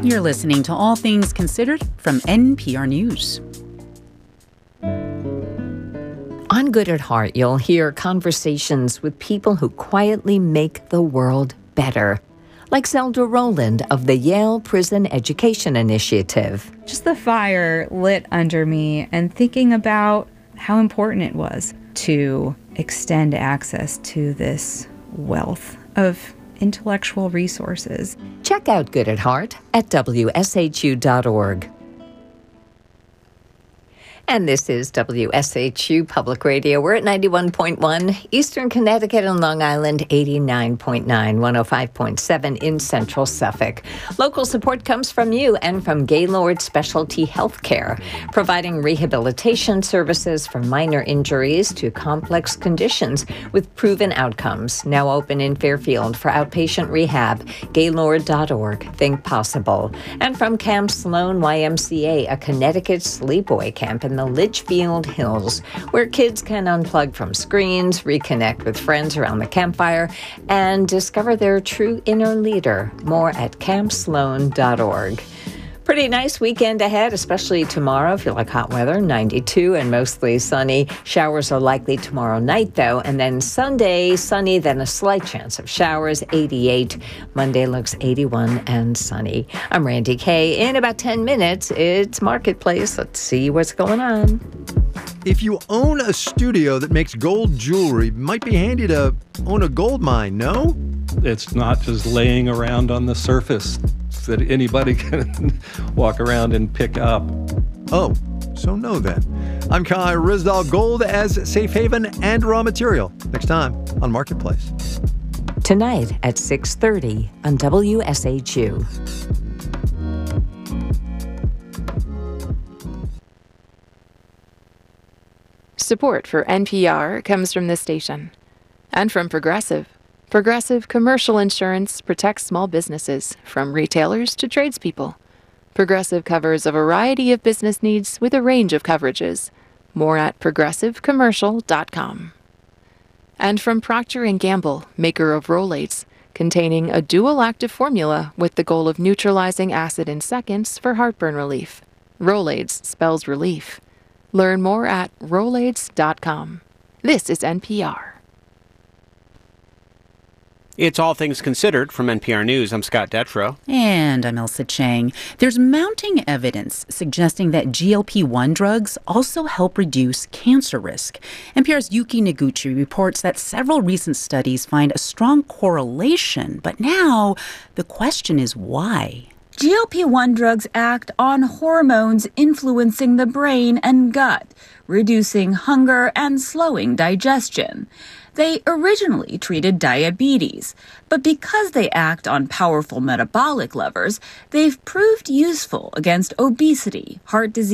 You're listening to All Things Considered from NPR News. On Good at Heart, you'll hear conversations with people who quietly make the world better, like Zelda Rowland of the Yale Prison Education Initiative. Just the fire lit under me and thinking about how important it was to extend access to this wealth of intellectual resources. Check out Good at Heart at WSHU.org. And this is WSHU Public Radio. We're at 91.1 Eastern Connecticut and Long Island, 89.9, 105.7 in Central Suffolk. Local support comes from you and from Gaylord Specialty Healthcare, providing rehabilitation services from minor injuries to complex conditions with proven outcomes. Now open in Fairfield for outpatient rehab. Gaylord.org. Think possible. And from Camp Sloan YMCA, a Connecticut sleepaway camp in the Litchfield Hills, where kids can unplug from screens, reconnect with friends around the campfire, and discover their true inner leader. More at campsloan.org. Pretty nice weekend ahead, especially tomorrow if you like hot weather, 92 and mostly sunny. Showers are likely tomorrow night, though, and then Sunday, sunny, then a slight chance of showers, 88. Monday looks 81 and sunny. I'm Randy Kay. In about 10 minutes, it's Marketplace. Let's see what's going on. If you own a studio that makes gold jewelry, it might be handy to own a gold mine, no? It's not just laying around on the surface that anybody can walk around and pick up. Oh, so no then. I'm Kai Ryssdal. Gold as safe haven and raw material. Next time on Marketplace. Tonight at 6:30 on WSHU. Support for NPR comes from this station and from Progressive. Progressive Commercial Insurance protects small businesses, from retailers to tradespeople. Progressive covers a variety of business needs with a range of coverages. More at progressivecommercial.com. And from Procter & Gamble, maker of Rolaids, containing a dual active formula with the goal of neutralizing acid in seconds for heartburn relief. Rolaids spells relief. Learn more at Rolaids.com. This is NPR. It's All Things Considered from NPR News. I'm Scott Detrow. And I'm Elsa Chang. There's mounting evidence suggesting that GLP-1 drugs also help reduce cancer risk. NPR's Yuki Noguchi reports that several recent studies find a strong correlation, but now the question is why? GLP-1 drugs act on hormones influencing the brain and gut, reducing hunger and slowing digestion. They originally treated diabetes, but because they act on powerful metabolic levers, they've proved useful against obesity, heart disease,